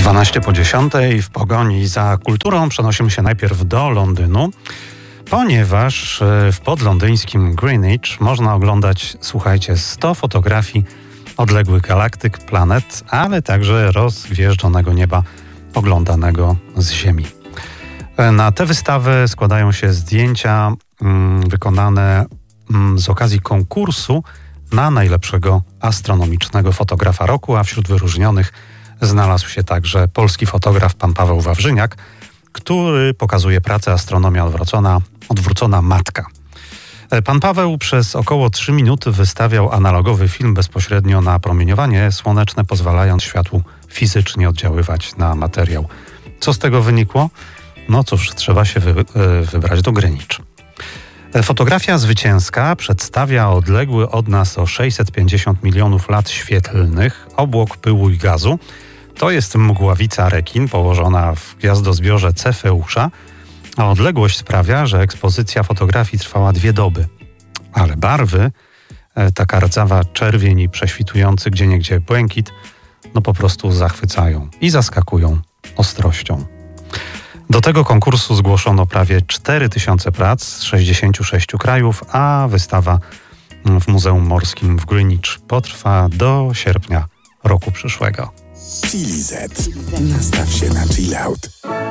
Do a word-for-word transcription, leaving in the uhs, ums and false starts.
dwanaście po dziesiątej w pogoni za kulturą przenosimy się najpierw do Londynu, ponieważ w podlondyńskim Greenwich można oglądać, słuchajcie, sto fotografii odległych galaktyk, planet, ale także rozgwieżdżonego nieba oglądanego z Ziemi. Na tę wystawę składają się zdjęcia mm, wykonane mm, z okazji konkursu na najlepszego astronomicznego fotografa roku, a wśród wyróżnionych znalazł się także polski fotograf pan Paweł Wawrzyniak, który pokazuje pracę Astronomia odwrócona, odwrócona matka. Pan Paweł przez około trzy minuty wystawiał analogowy film bezpośrednio na promieniowanie słoneczne, pozwalając światłu fizycznie oddziaływać na materiał. Co z tego wynikło? No cóż, trzeba się wy, wybrać do Greenwich. Fotografia zwycięska przedstawia odległy od nas o sześćset pięćdziesiąt milionów lat świetlnych obłok pyłu i gazu. To jest mgławica Rekin położona w gwiazdozbiorze Cefeusza, a odległość sprawia, że ekspozycja fotografii trwała dwie doby. Ale barwy, taka rdzawa czerwień i prześwitujący gdzieniegdzie błękit, no po prostu zachwycają i zaskakują ostrością. Do tego konkursu zgłoszono prawie cztery tysiące prac z sześćdziesięciu sześciu krajów, a wystawa w Muzeum Morskim w Greenwich potrwa do sierpnia roku przyszłego. Chili Z. Nastaw się na chill out.